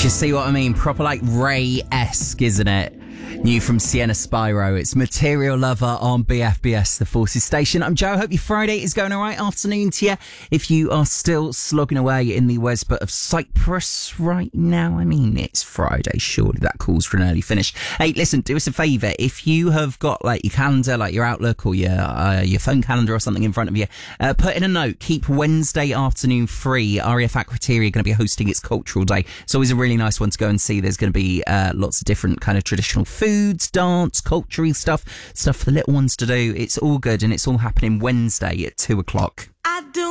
Do you see what I mean? Proper like Ray-esque, isn't it? New from Sienna Spyro. It's Material Lover on BFBS, the Forces Station. I'm Joe. Hope your Friday is going all right. Afternoon to you. If you are still slogging away in the Westport of Cyprus right now, I mean, it's Friday. Surely that calls for an early finish. Hey, listen, do us a favour. If you have got like your calendar, like your Outlook or your phone calendar or something in front of you, put in a note. Keep Wednesday afternoon free. RAF Akrotiri are going to be hosting its cultural day. It's always a really nice one to go and see. There's going to be lots of different kind of traditional foods, dance, cultural stuff for the little ones to do. It's all good, and it's all happening Wednesday at 2:00. I do